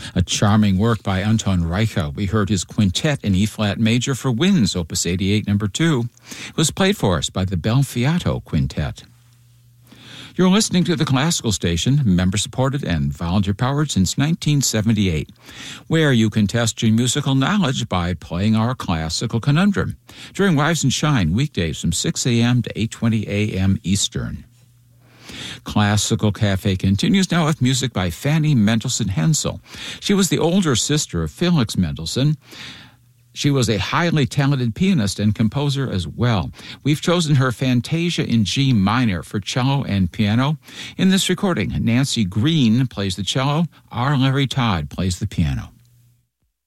A charming work by Anton Reicha. We heard his quintet in E-flat major for winds, Opus 88, number 2. It was played for us by the Bel Fiato Quintet. You're listening to the Classical Station, member-supported and volunteer-powered since 1978, where you can test your musical knowledge by playing our Classical Conundrum during Rise and Shine, weekdays from 6 a.m. to 8:20 a.m. Eastern. Classical Cafe continues now with music by Fanny Mendelssohn Hensel. She was the older sister of Felix Mendelssohn. She was a highly talented pianist and composer as well. We've chosen her Fantasia in G minor for cello and piano. In this recording, Nancy Green plays the cello, R. Larry Todd plays the piano.